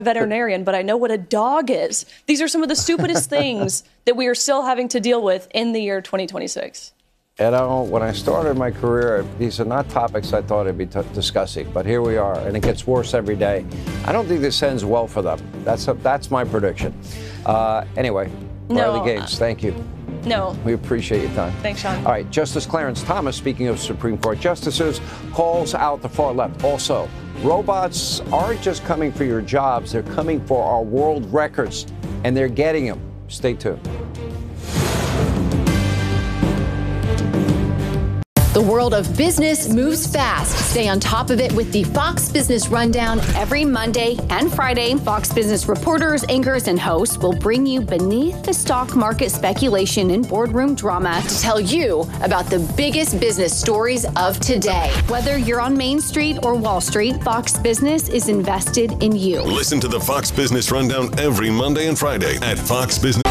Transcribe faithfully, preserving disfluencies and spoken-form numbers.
veterinarian, but I know what a dog is. These are some of the stupidest things that we are still having to deal with in the year twenty twenty-six. You know, when I started my career, these are not topics I thought I'd be t- discussing, but here we are, and it gets worse every day. I don't think this ends well for them. That's a, that's my prediction. Uh, anyway, No, Riley Gaines, thank you. No. We appreciate your time. Thanks, Sean. All right, Justice Clarence Thomas, speaking of Supreme Court justices, calls out the far left. Also, robots aren't just coming for your jobs, they're coming for our world records, and they're getting them. Stay tuned. The world of business moves fast. Stay on top of it with the Fox Business Rundown. Every Monday and Friday, Fox Business reporters, anchors, and hosts will bring you beneath the stock market speculation and boardroom drama to tell you about the biggest business stories of today. Whether you're on Main Street or Wall Street, Fox Business is invested in you. Listen to the Fox Business Rundown every Monday and Friday at Fox Business.